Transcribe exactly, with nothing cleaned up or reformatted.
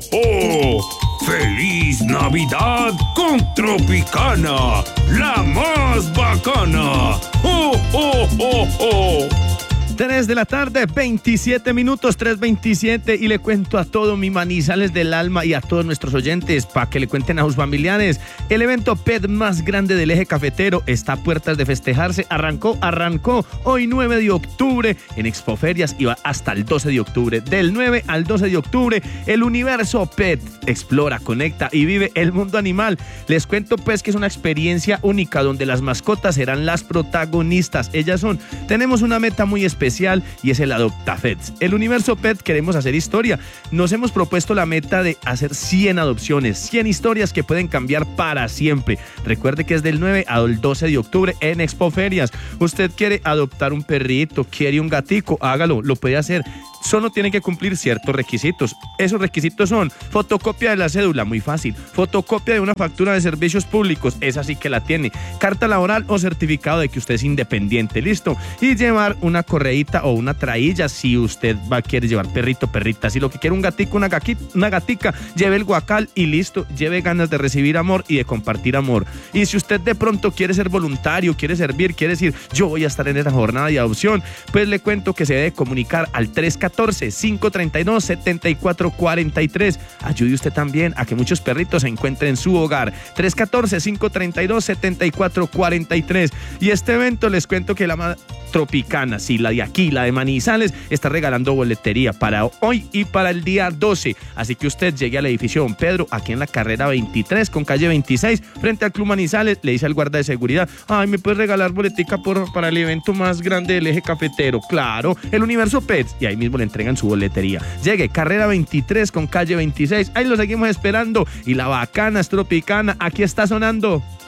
ho! ¡Feliz Navidad con Tropicana! ¡La más bacana! ¡Ho, ho, ho, ho! tres de la tarde, veintisiete minutos, tres veintisiete, y le cuento a todo mi Manizales del alma y a todos nuestros oyentes para que le cuenten a sus familiares. El evento P E T más grande del eje cafetero está a puertas de festejarse. Arrancó, arrancó hoy nueve de octubre en Expoferias y va hasta el doce de octubre. Del nueve al doce de octubre, el universo P E T explora, conecta y vive el mundo animal. Les cuento pues que es una experiencia única donde las mascotas serán las protagonistas. Ellas son, tenemos una meta muy especial especial y es el AdoptaFeds. El universo P E T queremos hacer historia. Nos hemos propuesto la meta de hacer cien adopciones, cien historias que pueden cambiar para siempre. Recuerde que es del nueve al doce de octubre en Expoferias. Usted quiere adoptar un perrito, quiere un gatico, hágalo, lo puede hacer. Solo tiene que cumplir ciertos requisitos. Esos requisitos son fotocopia de la cédula, muy fácil, fotocopia de una factura de servicios públicos, esa sí que la tiene, carta laboral o certificado de que usted es independiente, listo, y llevar una correíta o una trailla si usted va a querer llevar perrito, perrita, si lo que quiere un gatico, una, gaqui, una gatica, lleve el guacal y listo, lleve ganas de recibir amor y de compartir amor. Y si usted de pronto quiere ser voluntario, quiere servir, quiere decir yo voy a estar en esa jornada de adopción, pues le cuento que se debe comunicar al tres uno cuatro, cinco tres dos, siete cuatro cuatro tres. Ayude usted también a que muchos perritos se encuentren en su hogar. tres uno cuatro, cinco tres dos, siete cuatro cuatro tres. Y este evento les cuento que la ma- Tropicana, sí, la de aquí, la de Manizales, está regalando boletería para hoy y para el día doce. Así que usted llegue al edificio Don Pedro, aquí en la carrera veintitrés con calle veintiséis, frente al Club Manizales, le dice al guarda de seguridad, ay, ¿me puedes regalar boletica por, para el evento más grande del eje cafetero? Claro, el universo P E T, y ahí mismo le entregan su boletería. Llegue, carrera veintitrés con calle veintiséis, ahí lo seguimos esperando, y la bacana es Tropicana, aquí está sonando.